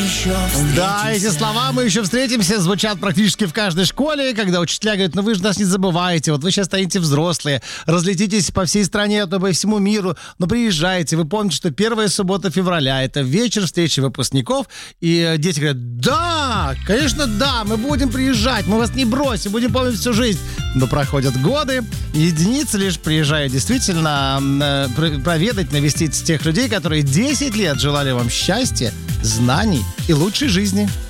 Да, эти слова «мы еще встретимся» звучат практически в каждой школе, когда учителя говорят: ну вы же нас не забываете, вот вы сейчас станете взрослые, разлетитесь по всей стране, а то по всему миру, но приезжайте, вы помните, что первая суббота февраля — это вечер встречи выпускников, и дети говорят: да, конечно, да, мы будем приезжать, мы вас не бросим, будем помнить всю жизнь. Но проходят годы, и единицы лишь приезжают действительно проведать, навестить тех людей, которые 10 лет желали вам счастья, знаний и лучшей жизни.